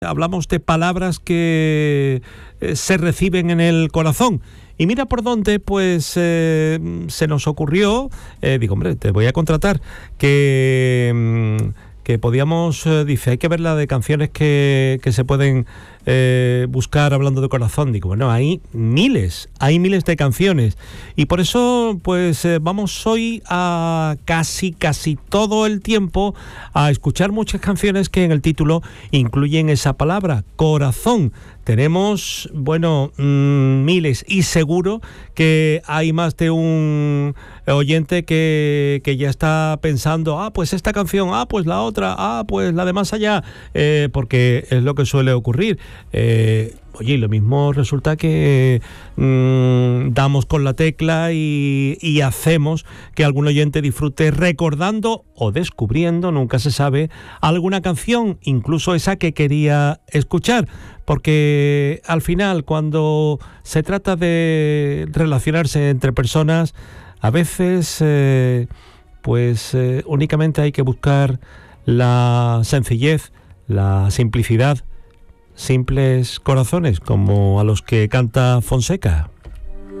Hablamos de palabras que se reciben en el corazón. Y mira por dónde, pues, se nos ocurrió, digo, hombre, te voy a contratar, que podíamos, dice, hay que ver la de canciones que se pueden buscar hablando de corazón. Digo, bueno, hay miles de canciones. Y por eso, pues, vamos hoy a casi todo el tiempo a escuchar muchas canciones que en el título incluyen esa palabra, corazón. Tenemos, bueno, miles, y seguro que hay más de un oyente que ya está pensando, pues esta canción, pues la otra, pues la de más allá, porque es lo que suele ocurrir. Oye, lo mismo resulta que damos con la tecla y hacemos que algún oyente disfrute recordando o descubriendo, nunca se sabe, alguna canción, incluso esa que quería escuchar. Porque al final, cuando se trata de relacionarse entre personas, a veces únicamente hay que buscar la sencillez, la simplicidad, simples corazones, como a los que canta Fonseca.